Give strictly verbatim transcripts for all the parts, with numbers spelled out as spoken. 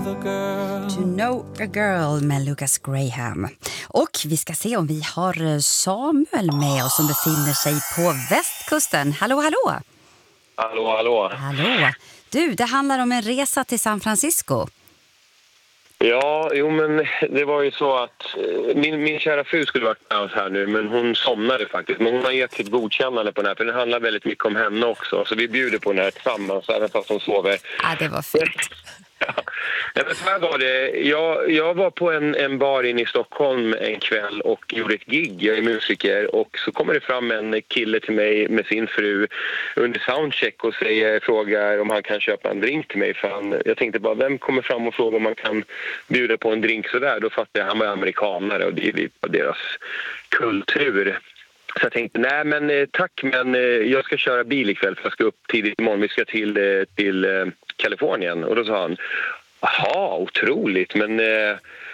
a girl. To know a girl med Lucas Graham. Och vi ska se om vi har Samuel med oss som befinner sig på västkusten. Hallå, hallå! Hallå, hallå. Hallå! Du, det handlar om en resa till San Francisco. Ja, jo men det var ju så att min, min kära fru skulle varit med oss här nu, men hon somnade faktiskt. Men hon har gett sitt godkännande på den här, för det handlar väldigt mycket om henne också. Så vi bjuder på den här tillsammans, även fast hon sover. Ja, det var fint. Ja, men så här var det. Jag, jag var på en, en bar inne i Stockholm en kväll och gjorde ett gig. Jag är musiker och så kommer det fram en kille till mig med sin fru under soundcheck och säger, frågar om han kan köpa en drink till mig. För han, jag tänkte bara, vem kommer fram och frågar om man kan bjuda på en drink sådär? Då fattade jag, han var amerikanare och det är lite av deras kultur. Så jag tänkte, nej men eh, tack, men eh, jag ska köra bil ikväll för jag ska upp tidigt imorgon. Vi ska till, eh, till eh, Kalifornien. Och då sa han, jaha, otroligt, men eh,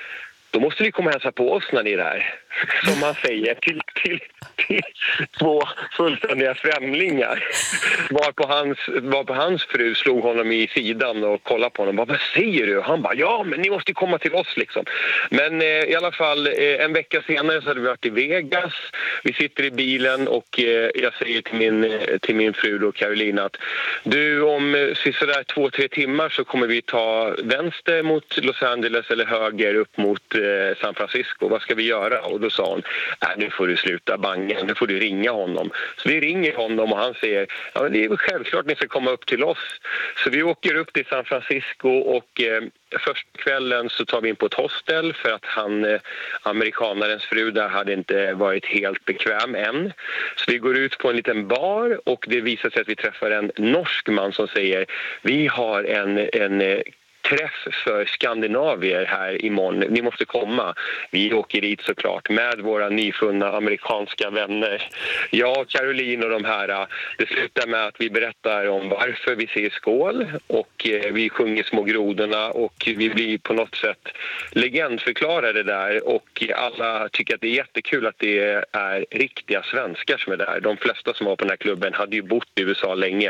då måste vi komma och hälsa på oss när ni är där. Som man säger till, till, till två fullständiga främlingar. Var på, hans, var på hans fru slog honom i sidan och kollade på honom. Bara, vad säger du? Han bara, ja men ni måste komma till oss liksom. Men eh, i alla fall eh, en vecka senare så hade vi varit i Vegas. Vi sitter i bilen och eh, jag säger till min, till min fru då, Carolina, att du, om eh, sådär två, tre timmar så kommer vi ta vänster mot Los Angeles eller höger upp mot eh, San Francisco. Vad ska vi göra? Och då sa hon, nej nu får du sluta banga, nu får du ringa honom. Så vi ringer honom och han säger, ja men det är väl självklart ni ska komma upp till oss. Så vi åker upp till San Francisco och eh, första kvällen så tar vi in på ett hostel för att han, eh, amerikanarens fru där, hade inte varit helt bekväm än. Så vi går ut på en liten bar och det visar sig att vi träffar en norsk man som säger, vi har en, en eh, träff för skandinavier här imorgon. Ni måste komma. Vi åker dit såklart med våra nyfunna amerikanska vänner. Jag och Caroline och de här, det slutar med att vi berättar om varför vi säger skål och vi sjunger Små grodorna och vi blir på något sätt legendförklarade där och alla tycker att det är jättekul att det är riktiga svenskar som är där. De flesta som var på den här klubben hade ju bott i U S A länge.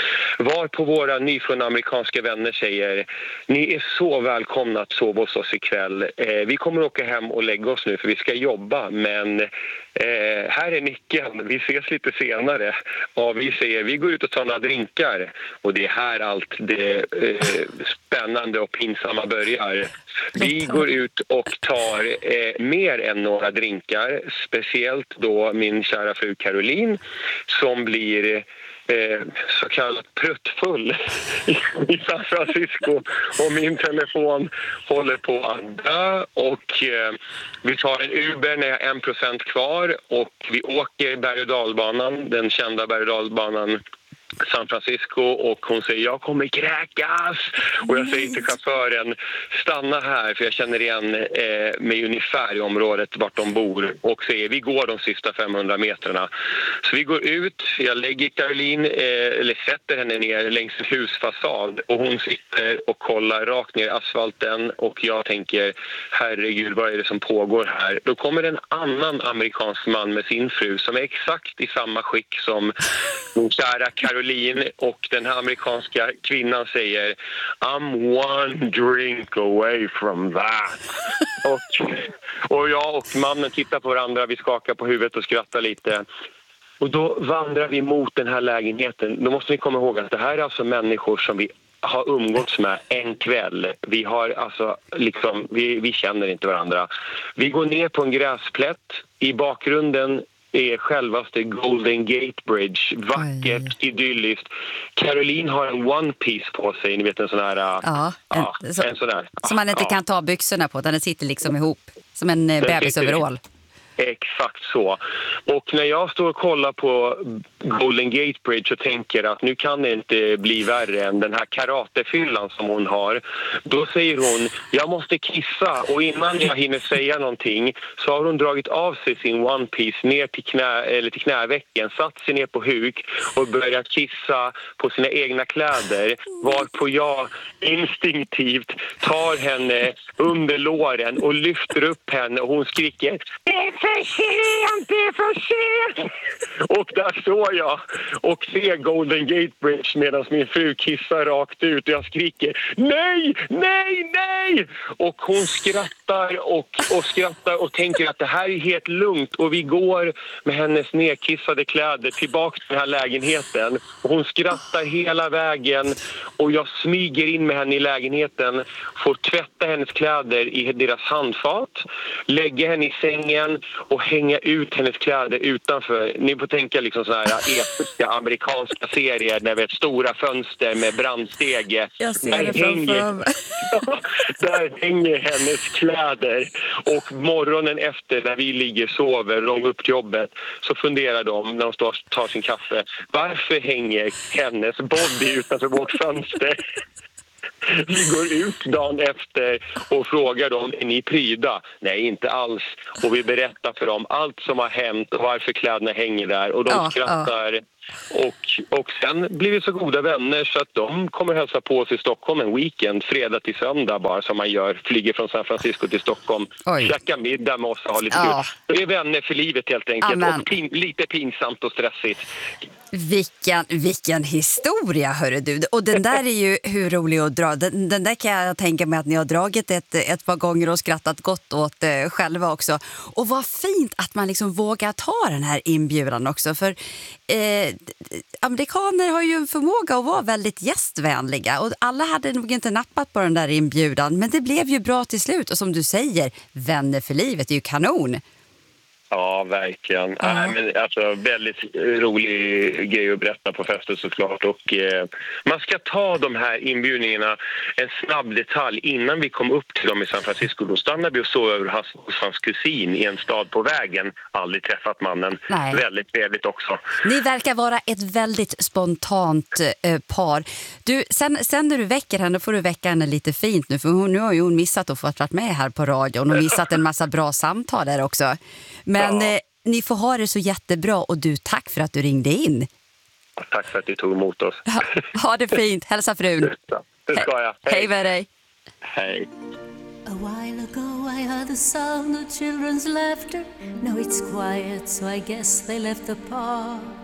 Var på våra nyfunna amerikanska vänner säger, ni är så välkomna att sova hos oss ikväll. Eh, vi kommer åka hem och lägga oss nu för vi ska jobba. Men eh, här är nyckeln. Vi ses lite senare. Och vi säger, vi går ut och tar några drinkar. Och det är här allt det eh, spännande och pinsamma börjar. Vi går ut och tar eh, mer än några drinkar. Speciellt då min kära fru Caroline som blir... Eh, så kallad pruttfull i San Francisco och min telefon håller på att dö och eh, vi tar en Uber när jag har en procent kvar och vi åker berg- och dalbanan, den kända berg- och dalbanan San Francisco och hon säger, jag kommer kräkas och jag säger till chauffören, stanna här för jag känner igen eh, mig ungefär i området vart de bor och säger, vi går de sista femhundra metrarna. Så vi går ut, jag lägger Caroline eh, eller sätter henne ner längs en husfasad och hon sitter och kollar rakt ner i asfalten och jag tänker, herregud vad är det som pågår här? Då kommer en annan amerikansk man med sin fru som är exakt i samma skick som min kära Caroline och den här amerikanska kvinnan säger, I'm one drink away from that. och, och jag och mannen tittar på varandra, vi skakar på huvudet och skrattar lite. Och då vandrar vi mot den här lägenheten. Då måste ni komma ihåg att det här är alltså människor som vi har umgåtts med en kväll. Vi har alltså liksom, vi, vi känner inte varandra. Vi går ner på en gräsplätt. I bakgrunden är självaste Golden Gate Bridge. Vackert, Oj. idylliskt. Caroline har en one piece på sig, ni vet en sån här... Ja, en, ja, så, en sån där. Som man inte ja. kan ta byxorna på, den sitter liksom ihop. Som en bebisöverall. Exakt så. Och när jag står och kollar på Golden Gate Bridge och tänker att nu kan det inte bli värre än den här karatefyllan som hon har, då säger hon, jag måste kissa, och innan jag hinner säga någonting så har hon dragit av sig sin one piece ner till, knä, eller till knävecken, satt sig ner på huk och börjat kissa på sina egna kläder, varpå jag instinktivt tar henne under låren och lyfter upp henne och hon skriker, det är för sent, det är för sent! Och där står jag och ser Golden Gate Bridge medan min fru kissar rakt ut och jag skriker, nej, nej, nej! nej! Och hon skrattar och, och skrattar och tänker att det här är helt lugnt. Och vi går med hennes nedkissade kläder tillbaka till den här lägenheten. Och hon skrattar hela vägen och jag smyger in med henne i lägenheten. Får tvätta hennes kläder i deras handfat. Lägga henne i sängen och hänga ut hennes kläder utanför. Ni får tänka liksom så här episka amerikanska serier där vi har stora fönster med brandstege. Jag ser det framför mig. Där hänger hennes kläder och morgonen efter när vi ligger och sover och de går upp till jobbet så funderar de när de står och tar sin kaffe, varför hänger hennes body utanför vårt fönster? Vi går ut dagen efter och frågar dem, är ni pryda? Nej, inte alls. Och vi berättar för dem allt som har hänt och varför kläderna hänger där. Och de ja, skrattar. Ja. Och, och sen blir vi så goda vänner så att de kommer hälsa på oss i Stockholm en weekend, fredag till söndag bara som man gör. Flyger från San Francisco till Stockholm, käkar middag med oss och har lite ja. kul. Vi är vänner för livet helt enkelt. Amen. Och pin, lite pinsamt och stressigt. Vilken, vilken historia, hörru du. Och den där är ju hur rolig att dra. Den, den där kan jag tänka mig att ni har dragit ett, ett par gånger och skrattat gott åt eh, själva också. Och vad fint att man liksom vågar ta den här inbjudan också. För eh, amerikaner har ju en förmåga att vara väldigt gästvänliga. Och alla hade nog inte nappat på den där inbjudan. Men det blev ju bra till slut. Och som du säger, vänner för livet är ju kanon. Ja, verkligen. Uh-huh. Äh, men alltså, väldigt rolig grej att berätta på festen såklart. Och, eh, man ska ta de här inbjudningarna en snabb detalj innan vi kom upp till dem i San Francisco. Då stannade vi och sov över hans, hos hans kusin i en stad på vägen. Aldrig träffat mannen. Nej. Väldigt trevligt också. Ni verkar vara ett väldigt spontant eh, par. Du, sen, sen när du väcker henne får du väcka henne lite fint nu. För hon, nu har ju hon missat att få vara med här på radion och missat en massa bra samtal där också. Men ja. eh, ni får ha det så jättebra och du, tack för att du ringde in. Tack för att du tog emot oss. Ha, ha det fint, hälsa frun. Det ska jag. Hej. Hej med dig. Hej. A while ago I heard the sound of children's laughter. Now it's quiet, so I guess they left the park.